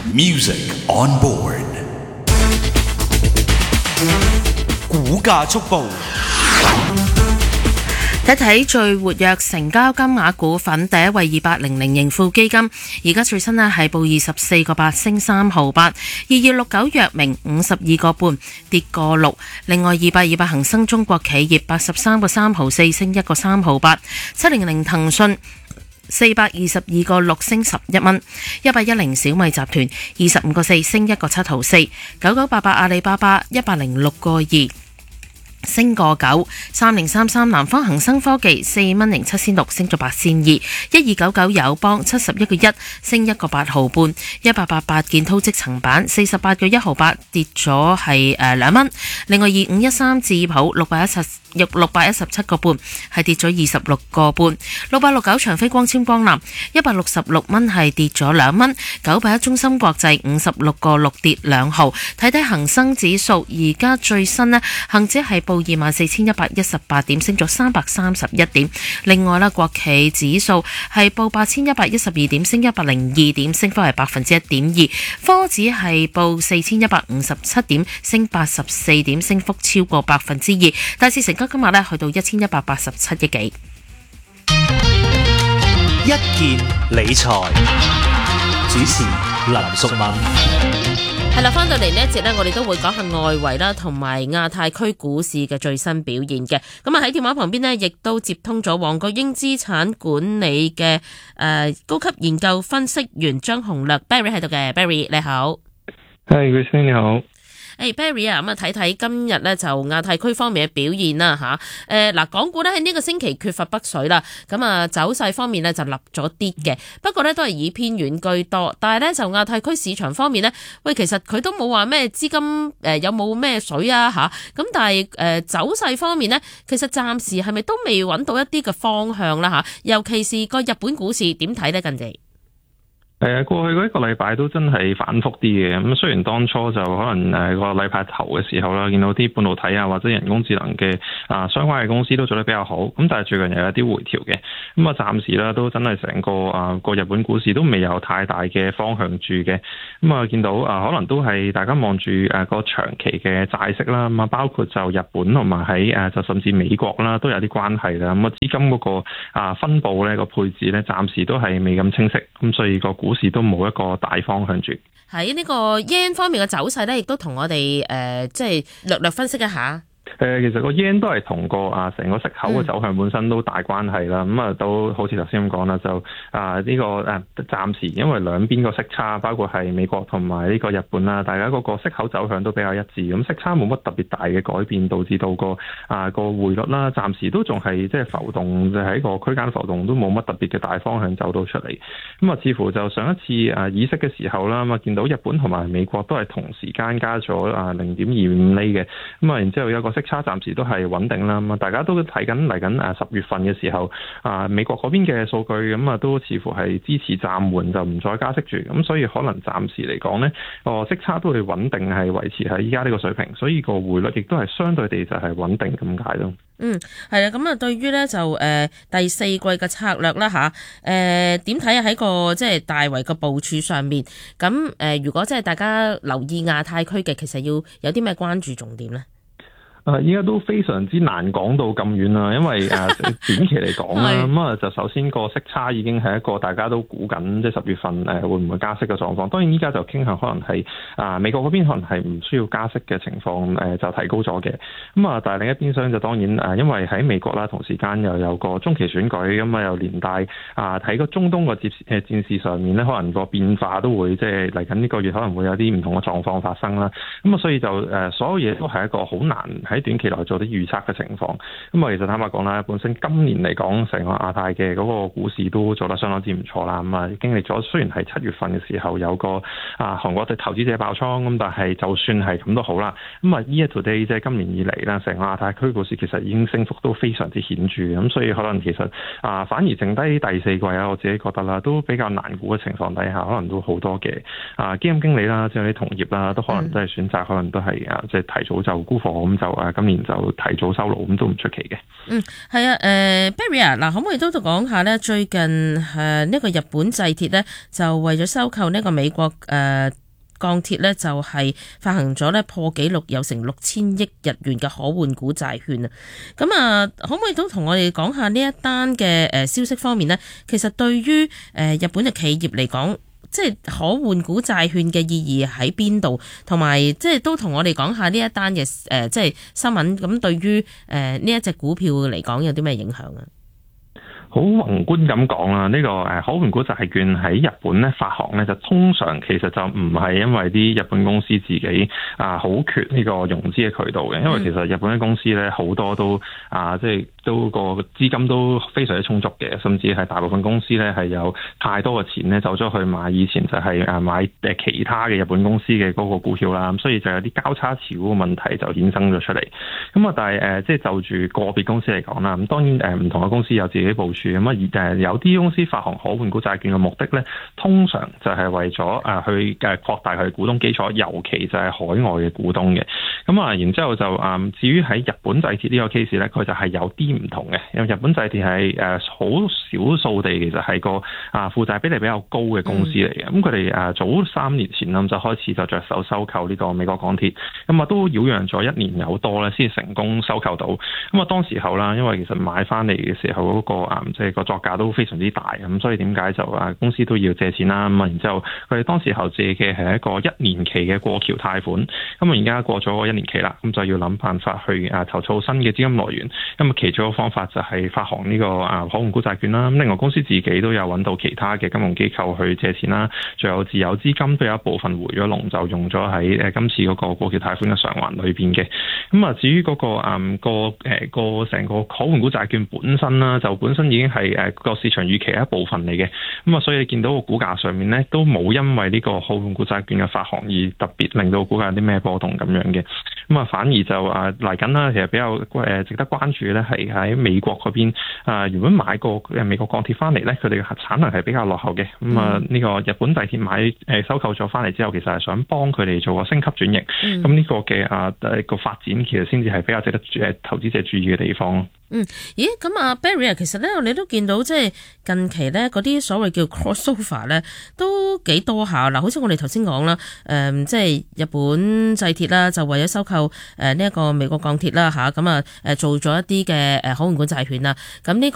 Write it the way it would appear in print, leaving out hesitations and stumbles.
Music on board。股價速報。 睇睇最活躍成交金額股份，第一位2800盈富基金，而家最新呢係報24個8升3毫8。2269藥明52個半跌個6。另外200恒生中國企業83個3毫4升1個3毫8。700騰訊422個6升11蚊。1110小米集團25個4升1個7毫4。9988阿里巴巴106個2升個9。3033南方恒生科技4蚊07仙6升咗8仙2。1299友邦71個1升1個8毫半。1888建滔積層板48個1毫8跌咗係2蚊。另外2513智普617個半係跌咗26個半。6869長飛光纖光纜166蚊係跌咗2蚊。981中芯國際56個6跌2毫。睇睇恒生指數而家最新呢，恒指係報24,118點，升咗331點。另外啦，國企指數係報8,112點，升102點，升幅係1.2%。科指係報4,157點，升84點，升幅超過2%。大市成交今日呢去到1187億幾。 一件理財主持林淑敏。 係啦，翻到嚟呢一節呢，我哋都會講下外圍啦，同埋亞太區股市嘅最新表現嘅。咁啊喺電話旁邊呢，亦都接通咗黃國英資產管理嘅高級研究分析員張鴻略 Barry 喺度嘅。 Barry 你好。 係，Grace你好。 Barry 啊，咁啊睇睇今日呢就亞太區方面嘅表現啦吓。嗱，港股呢喺呢個星期缺乏北水啦，咁啊走勢方面呢就立咗啲嘅，不過呢都係以偏軟居多。但係呢就亞太區市場方面呢，喂，其實佢都冇話咩資金有冇咩水啊吓，咁但係走勢方面呢，其實暫時係咪都未揾到一啲嘅方向啦吓，尤其是個日本股市點睇呢？近期過去嗰一個禮拜都真係反覆啲嘅。咁雖然當初就可能個禮拜頭嘅時候啦，見到啲半導體啊或者人工智能嘅相關嘅公司都做得比較好，咁但係最近又有啲回調嘅。咁啊暫時啦都真係成個日本股市都未有太大嘅方向住嘅。咁啊見到可能都係大家望住個長期嘅債息啦，咁啊包括就日本同埋喺就甚至美國啦都有啲關係啦。咁啊資金嗰個分佈咧個配置咧暫時都係未咁清晰，咁所以個股市都冇一個大方向住。 喺呢個 yen 方面嘅走勢咧，亦都同我哋即係略分析一下。 其實個 yen 都係同個成個息口嘅走向本身都大關係啦。咁都好似頭先咁講啦，就呢個暫時因為兩邊個息差，包括係美國同埋呢個日本啦，大家嗰個息口走向都比較一致，咁息差冇乜特別大嘅改變，導致到個匯率啦，暫時都仲係即係浮動，就喺個區間浮動，都冇乜特別嘅大方向走到出嚟。咁似乎就上一次議息嘅時候啦，咁見到日本同埋美國都係同時間加咗0.25厘嘅，咁然之後有個息差暫時都係穩定啦。咁大家都睇緊嚟緊10月份嘅時候，美國嗰邊嘅數據咁都似乎係支持暫緩，就唔再加息住。咁所以可能暫時嚟講呢個息差都會穩定係維持喺依家呢個水平，所以個匯率亦都係相對地就係穩定咁解咯。 係啦，咁對於呢就第四季嘅策略啦吓，點睇喺個即係大圍嘅部署上面？咁如果即係大家留意亞太區嘅，其實要有啲咩關注重點呢？ 依家都非常之難講到咁遠啦，因為短期嚟講啦，咁就首先個息差已經係一個大家都估緊，即係10月份會唔會加息嘅狀況。當然依家就傾向可能係美國嗰邊可能係唔需要加息嘅情況就提高咗嘅。咁但係另一邊廂就當然因為喺美國啦，同時間又有個中期選舉，咁又連帶喺個中東個戰事上面咧，可能個變化都會即係嚟緊呢個月可能會有啲唔同嘅狀況發生啦。咁所以就所有嘢都係一個好難喺短期內做啲預測嘅情況。其實坦白講啦，本身今年嚟講，成個亞太嘅嗰個股市都做得相當之唔錯啦。經歷咗雖然係7月份嘅時候有個韓國嘅投資者爆倉，咁但係就算係咁都好啦。year to date 即係今年以嚟啦，成個亞太區股市其實已經升幅都非常之顯著。咁所以可能其實反而剩低第四季我自己覺得啦，都比較難估嘅情況底下，可能都好多嘅基金經理啦，即係啲同業啦，都可能都係選擇可能都係即係提早就沽貨，咁就今年就提早收爐，咁都唔出奇嘅。 係啊，Barry 啊，嗱，可唔可以都講下呢？最近呢個日本製鐵呢，就為咗收購呢個美國鋼鐵呢，就係發行咗呢破紀錄有成6000億日元嘅可換股債券啊！咁啊，可唔可以都同我哋講下呢一單嘅消息方面呢？其實對於日本嘅企業嚟講，即係可換股債券嘅意義喺邊度？同埋即係都同我哋講下呢一單嘅即係新聞。咁對於呢一隻股票嚟講，有啲咩影響啊？ 好宏觀咁講啦，呢個可換股債券喺日本咧發行咧，就通常其實就唔係因為啲日本公司自己好缺呢個融資嘅渠道嘅，因為其實日本嘅公司咧好多都即係都個資金都非常之充足嘅，甚至係大部分公司咧係有太多嘅錢咧走咗去買以前就係買其他嘅日本公司嘅嗰個股票啦，咁所以就有啲交叉持股嘅問題就衍生咗出嚟。咁啊，但係即係就住個別公司嚟講啦，咁當然唔同嘅公司有自己部署。咁有啲公司發行可換股債券嘅目的咧，通常就係為咗去擴大佢股東基礎，尤其就係海外嘅股東嘅。咁然之後就至於喺日本製鐵呢個 case 咧，佢就係有啲唔同嘅，因為日本製鐵係好少數地其實係個負債比例比較高嘅公司嚟嘅。咁佢哋早3年前就開始就着手收購呢個美國鋼鐵，咁都擾攘咗1年有多咧，先成功收購到。咁當時候啦，因為其實買翻嚟嘅時候嗰個即係個作價都非常之大，咁所以點解就公司都要借錢啦。咁然之後佢哋當時候借嘅係一個1年期嘅過橋貸款。咁而家過咗個1年期啦，咁就要諗辦法去籌措新嘅資金來源。咁其中一個方法就係發行呢個可換股債券啦。咁另外公司自己都有揾到其他嘅金融機構去借錢啦，仲有自有資金都有一部分回咗籠，就用咗喺今次嗰個過橋貸款嘅償還裏邊嘅。咁至於嗰個成個可換股債券本身啦，就本身已經係個市場預期嘅一部分嚟嘅。咁所以你見到個股價上面咧都冇因為呢個可換股債券嘅發行而特別令到股價有啲咩波動咁樣嘅。咁反而就嚟緊啦，其實比較值得關注咧，係喺美國嗰邊原本買過美國鋼鐵翻嚟咧，佢哋嘅產能係比較落後嘅。咁呢個日本製鐵收購咗翻嚟之後，其實係想幫佢哋做個升級轉型。咁呢個嘅個發展其實先至係比較值得投資者注意嘅地方。 咦，咁Barry 其實咧，你都見到即係近期咧嗰啲所謂叫 crossover 咧，都幾多下嗱。好似我哋頭先講啦，即係日本製鐵啦，就為咗收購呢一個美國鋼鐵啦嚇，咁做咗一啲嘅可換股債券啦，咁呢個